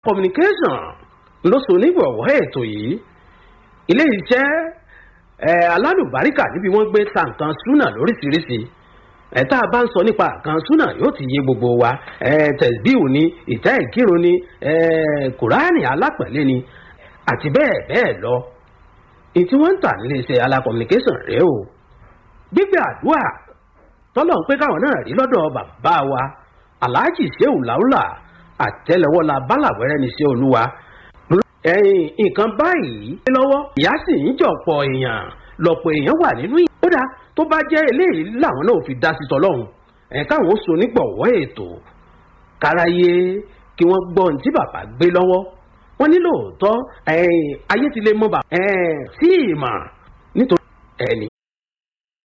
communication ló so nígbọ̀wọ́ ètò yìí. ilé iṣẹ́ alálùbáríkà níbi wọ́n gbé ta nǹkan súnà lóríṣiríṣi. tá a bá ń sọ nípa nǹkan súnà yóò ti yé gbogbo wa. tẹ̀síbíù ni, ìtẹ́ ìkírun ni, kùránì alápẹ̀lẹ́ ni àti bẹ́ẹ̀ bẹ́ẹ̀ lọ. ètí wọ́n ń tà nílé iṣẹ́ Ala Communication rèé o. gbígbé àdúrà tọ́lọ̀ ń pé káwọn náà rí lọ́dọ̀ bàbá wa Alhaji Shehu Laola àtẹ́lẹwọ́ la bálàwẹ́rẹ́ ní sí olúwa. nǹkan báyìí lọ́wọ́ ìyá sì ń jọ̀pọ̀ èèyàn lọ́pọ̀ èèyàn wà nínú yìí. ó dáa tó bá jẹ́ eléyìí làwọn náà fi dá sí tọ́lọ́hún káwọn ó so nígbọ̀wọ́ ètò káráyé kí wọ́n gbọ́ ohun tí bàbá gbé lọ́wọ́. wọ́n ní lóòótọ́ ayé ti lè mọ bàbá sí ìmọ̀ nítorí ẹni